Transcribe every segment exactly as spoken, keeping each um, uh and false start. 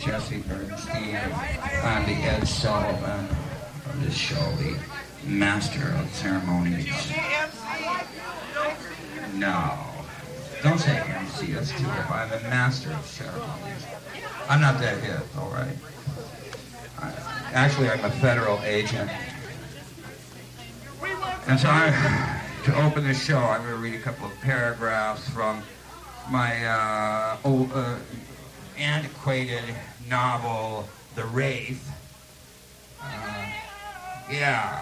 Jesse Bernstein, and the Ed Sullivan of this show, the master of ceremonies. No, don't say M C, that's too hip. I'm the master of ceremonies. I'm not that hip, all right? I, actually, I'm a federal agent. And so I, to open the show, I'm going to read a couple of paragraphs from my uh, old, uh, antiquated novel, The Wraith. Uh, yeah,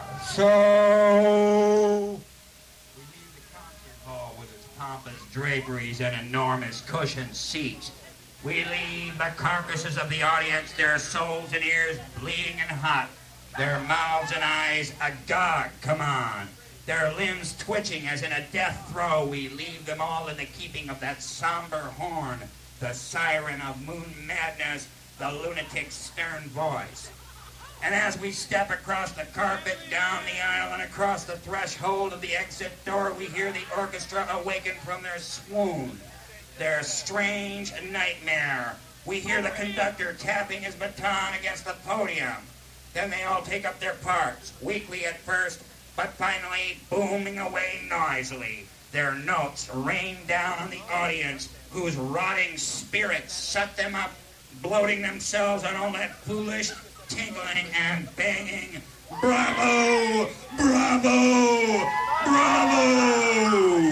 so we leave the concert hall with its pompous draperies and enormous cushioned seats. We leave the carcasses of the audience, their souls and ears bleeding and hot, their mouths and eyes agog, come on, their limbs twitching as in a death throe. We leave them all in the keeping of that somber horn, the siren of moon madness, the lunatic's stern voice. And as we step across the carpet, down the aisle, and across the threshold of the exit door, we hear the orchestra awaken from their swoon, their strange nightmare. We hear the conductor tapping his baton against the podium. Then they all take up their parts, weakly at first, but finally booming away noisily. Their notes rain down on the audience, whose rotting spirits shut them up, bloating themselves on all that foolish tinkling and banging. Bravo! Bravo! Bravo!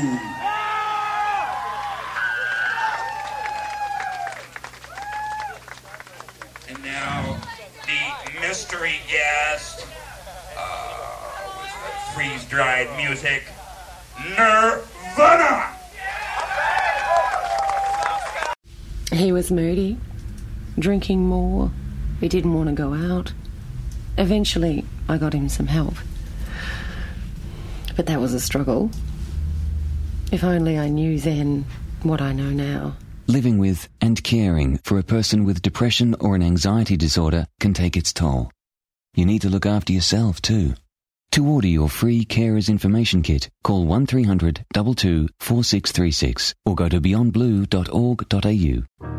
And now, the mystery guest, uh, with the freeze-dried music, Nirvana! He was moody, drinking more. He didn't want to go out. Eventually, I got him some help. But that was a struggle. If only I knew then what I know now. Living with and caring for a person with depression or an anxiety disorder can take its toll. You need to look after yourself too. To order your free Carers Information Kit, call one three hundred two two four six three six or go to beyond blue dot org dot a u.